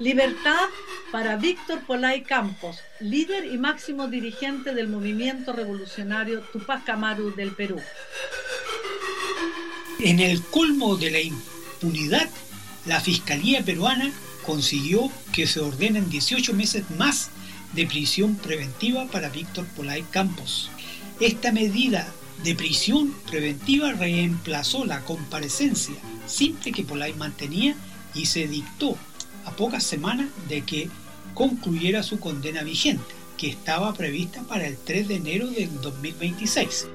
Libertad para Víctor Polay Campos, líder y máximo dirigente del movimiento revolucionario Tupac Amaru del Perú. En el colmo de la impunidad, la Fiscalía peruana consiguió que se ordenen 18 meses más de prisión preventiva para Víctor Polay Campos. Esta medida de prisión preventiva reemplazó la comparecencia simple que Polay mantenía y se dictó a pocas semanas de que concluyera su condena vigente, que estaba prevista para el 3 de enero del 2026.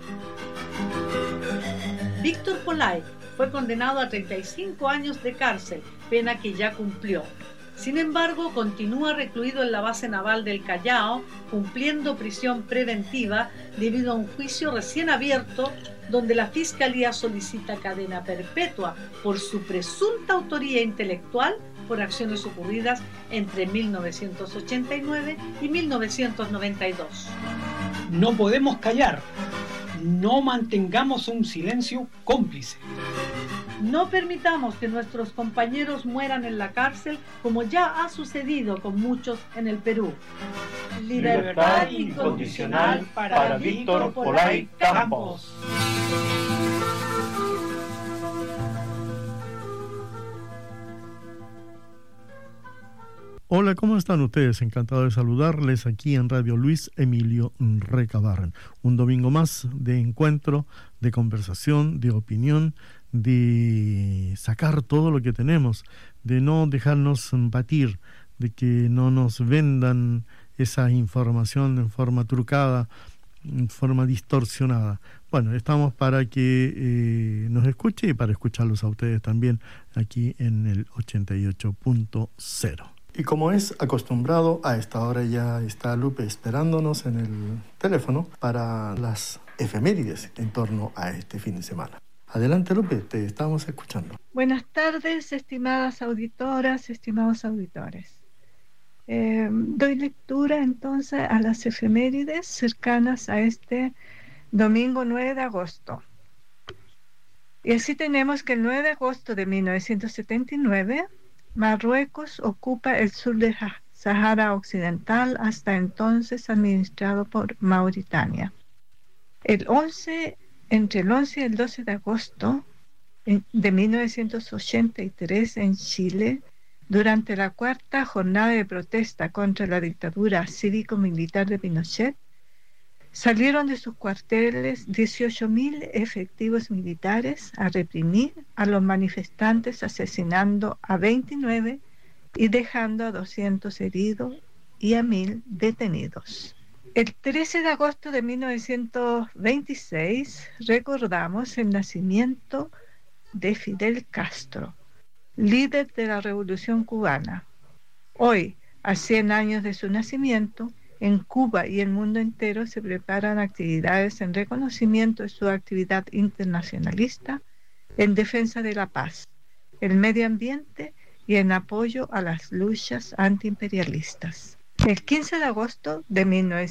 Víctor Polay fue condenado a 35 años de cárcel, pena que ya cumplió. Sin embargo, continúa recluido en la base naval del Callao, cumpliendo prisión preventiva debido a un juicio recién abierto donde la Fiscalía solicita cadena perpetua por su presunta autoría intelectual por acciones ocurridas entre 1989 y 1992. No podemos callar. No mantengamos un silencio cómplice. No permitamos que nuestros compañeros mueran en la cárcel, como ya ha sucedido con muchos en el Perú. Libertad incondicional para Víctor Polay Campos. Hola, ¿cómo están ustedes? Encantado de saludarles aquí en Radio Luis Emilio Recabarren. Un domingo más de encuentro, de conversación, de opinión, de sacar todo lo que tenemos, de no dejarnos batir, de que no nos vendan esa información en forma trucada, en forma distorsionada. Bueno, estamos para que nos escuche y para escucharlos a ustedes también aquí en el 88.0. Y como es acostumbrado, a esta hora ya está Lupe esperándonos en el teléfono para las efemérides en torno a este fin de semana. Adelante, Lupe, te estamos escuchando. Buenas tardes, estimadas auditoras, estimados auditores. Doy lectura entonces a las efemérides cercanas a este domingo 9 de agosto. Y así tenemos que el 9 de agosto de 1979... Marruecos ocupa el sur del Sahara Occidental, hasta entonces administrado por Mauritania. Entre el 11 y el 12 de agosto de 1983 en Chile, durante la cuarta jornada de protesta contra la dictadura cívico-militar de Pinochet, salieron de sus cuarteles 18.000 efectivos militares a reprimir a los manifestantes, asesinando a 29 y dejando a 200 heridos y a 1.000 detenidos. El 13 de agosto de 1926 recordamos el nacimiento de Fidel Castro, líder de la Revolución Cubana. Hoy, a 100 años de su nacimiento, en Cuba y el mundo entero se preparan actividades en reconocimiento de su actividad internacionalista en defensa de la paz, el medio ambiente y en apoyo a las luchas antiimperialistas. El 15 de agosto de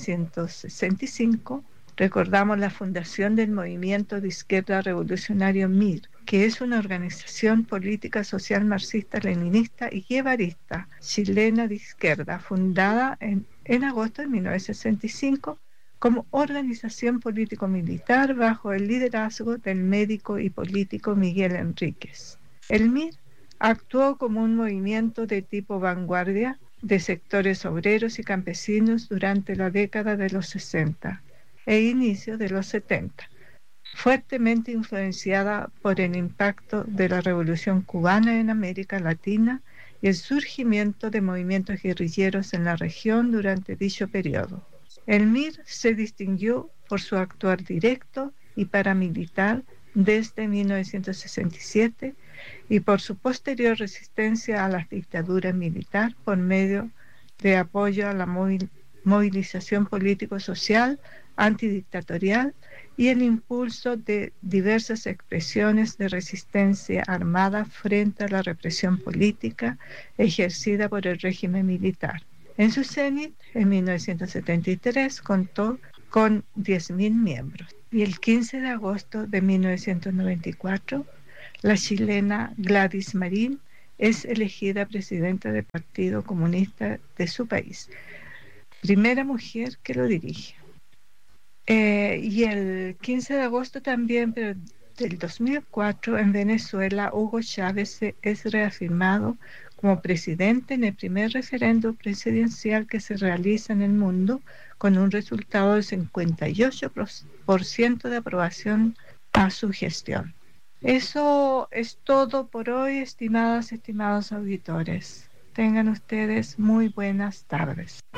1965 recordamos la fundación del Movimiento de Izquierda Revolucionario MIR, que es una organización política social marxista-leninista y guevarista chilena de izquierda, fundada en agosto de 1965 como organización político-militar bajo el liderazgo del médico y político Miguel Enríquez. El MIR actuó como un movimiento de tipo vanguardia de sectores obreros y campesinos durante la década de los 60 e inicio de los 70, fuertemente influenciada por el impacto de la Revolución Cubana en América Latina y el surgimiento de movimientos guerrilleros en la región durante dicho periodo. El MIR se distinguió por su actuar directo y paramilitar desde 1967 y por su posterior resistencia a la dictadura militar por medio de apoyo a la movilización político-social antidictatorial y el impulso de diversas expresiones de resistencia armada frente a la represión política ejercida por el régimen militar. En su cenit, en 1973, contó con 10.000 miembros. Y el 15 de agosto de 1994, la chilena Gladys Marín es elegida presidenta del Partido Comunista de su país. Primera mujer que lo dirige. Y el 15 de agosto también, pero del 2004, en Venezuela, Hugo Chávez es reafirmado como presidente en el primer referéndum presidencial que se realiza en el mundo, con un resultado del 58% de aprobación a su gestión. Eso es todo por hoy, estimados auditores. Tengan ustedes muy buenas tardes.